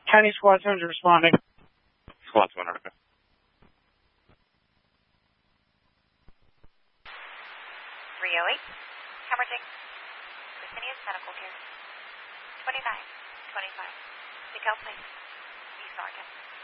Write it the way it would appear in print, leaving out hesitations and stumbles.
County Squad 2 is responding. Squad 2, okay. Hemorrhaging. Vicinius Medical Care. 2925. Pick out place. East Oregon.